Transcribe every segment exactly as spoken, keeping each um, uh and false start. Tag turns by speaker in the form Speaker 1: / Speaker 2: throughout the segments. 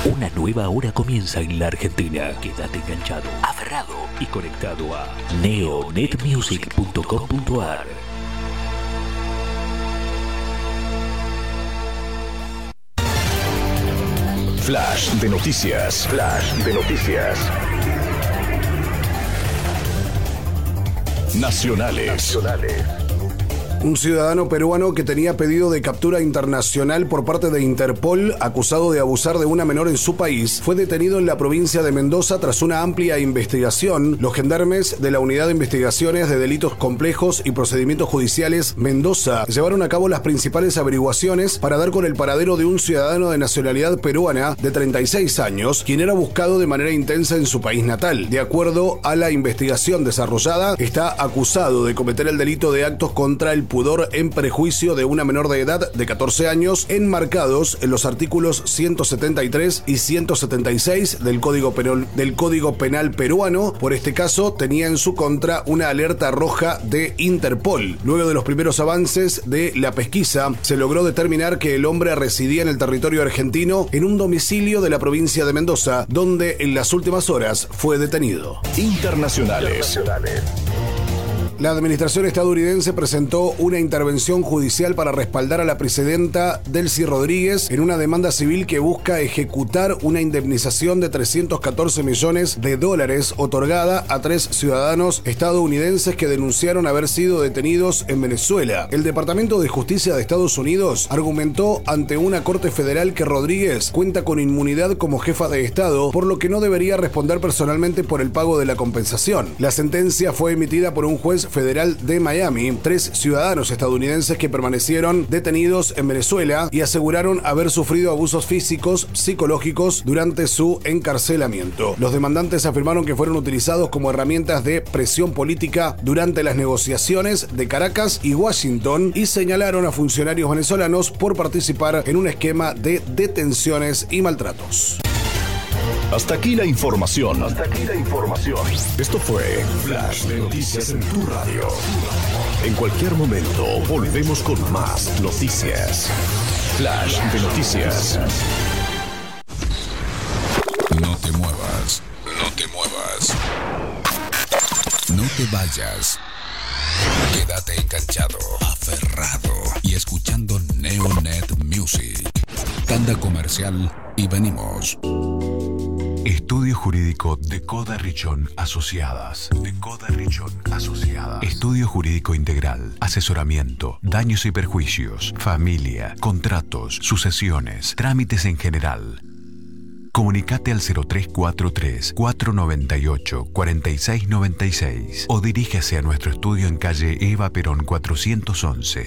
Speaker 1: Una nueva hora comienza en la Argentina. Quédate enganchado, aferrado y conectado a neo net music punto com punto a r.
Speaker 2: Flash de noticias. Flash de noticias. Nacionales. Nacionales.
Speaker 3: Un ciudadano peruano que tenía pedido de captura internacional por parte de Interpol, acusado de abusar de una menor en su país, fue detenido en la provincia de Mendoza tras una amplia investigación. Los gendarmes de la Unidad de Investigaciones de Delitos Complejos y Procedimientos Judiciales Mendoza llevaron a cabo las principales averiguaciones para dar con el paradero de un ciudadano de nacionalidad peruana de treinta y seis años, quien era buscado de manera intensa en su país natal. De acuerdo a la investigación desarrollada, está acusado de cometer el delito de actos contra el pudor en perjuicio de una menor de edad de catorce años, enmarcados en los artículos ciento setenta y tres y ciento setenta y seis del Código Penal, del Código Penal peruano. Por este caso, tenía en su contra una alerta roja de Interpol. Luego de los primeros avances de la pesquisa, se logró determinar que el hombre residía en el territorio argentino en un domicilio de la provincia de Mendoza, donde en las últimas horas fue detenido.
Speaker 2: Internacionales. Internacionales.
Speaker 3: La administración estadounidense presentó una intervención judicial para respaldar a la presidenta Delcy Rodríguez en una demanda civil que busca ejecutar una indemnización de trescientos catorce millones de dólares otorgada a tres ciudadanos estadounidenses que denunciaron haber sido detenidos en Venezuela. El Departamento de Justicia de Estados Unidos argumentó ante una corte federal que Rodríguez cuenta con inmunidad como jefa de Estado, por lo que no debería responder personalmente por el pago de la compensación. La sentencia fue emitida por un juez federal de Miami. Tres ciudadanos estadounidenses que permanecieron detenidos en Venezuela y aseguraron haber sufrido abusos físicos, psicológicos durante su encarcelamiento. Los demandantes afirmaron que fueron utilizados como herramientas de presión política durante las negociaciones de Caracas y Washington y señalaron a funcionarios venezolanos por participar en un esquema de detenciones y maltratos.
Speaker 2: Hasta aquí la información. Hasta aquí la información. Esto fue Flash de Noticias en tu radio. En cualquier momento volvemos con más noticias. Flash de Noticias.
Speaker 4: No te muevas. No te muevas. No te vayas. Quédate enganchado, aferrado y escuchando Neo Net Music. Tanda comercial y venimos. Estudio Jurídico de Coda Richón Asociadas. De Coda Richón Asociadas. Estudio Jurídico Integral. Asesoramiento. Daños y perjuicios. Familia. Contratos. Sucesiones. Trámites en general. Comunicate al cero tres cuatro tres, cuatro nueve ocho, cuatro seis nueve seis o dirígese a nuestro estudio en calle Eva Perón cuatrocientos once.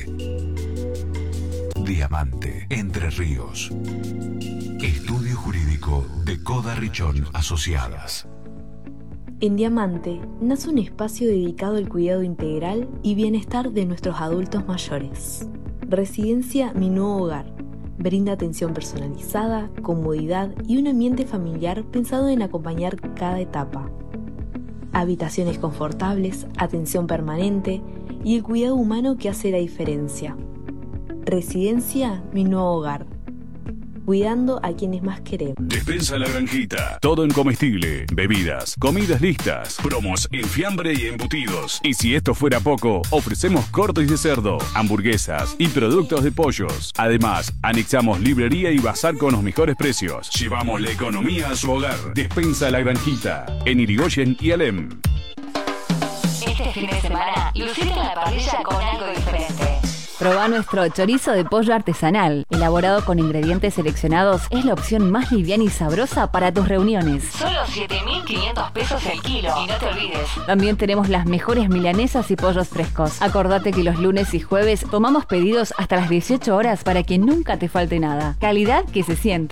Speaker 4: Diamante, Entre Ríos. Estudio Jurídico de Coda Richón Asociadas.
Speaker 5: En Diamante nace un espacio dedicado al cuidado integral y bienestar de nuestros adultos mayores. Residencia Mi Nuevo Hogar. Brinda atención personalizada, comodidad y un ambiente familiar pensado en acompañar cada etapa. Habitaciones confortables, atención permanente y el cuidado humano que hace la diferencia. Residencia Mi Nuevo Hogar. Cuidando a quienes más queremos.
Speaker 6: Despensa La Granjita. Todo en comestible, bebidas, comidas listas, promos en fiambre y embutidos. Y si esto fuera poco, ofrecemos cortes de cerdo, hamburguesas y productos de pollos. Además, anexamos librería y bazar con los mejores precios. Llevamos la economía a su hogar. Despensa La Granjita. En Irigoyen y Alem.
Speaker 7: Este fin de semana, lucir en la parrilla con algo diferente.
Speaker 8: Probá nuestro chorizo de pollo artesanal. Elaborado con ingredientes seleccionados, es la opción más liviana y sabrosa para tus reuniones.
Speaker 7: Solo siete mil quinientos pesos el kilo. Y no te olvides.
Speaker 8: También tenemos las mejores milanesas y pollos frescos. Acordate que los lunes y jueves tomamos pedidos hasta las dieciocho horas para que nunca te falte nada. Calidad que se siente.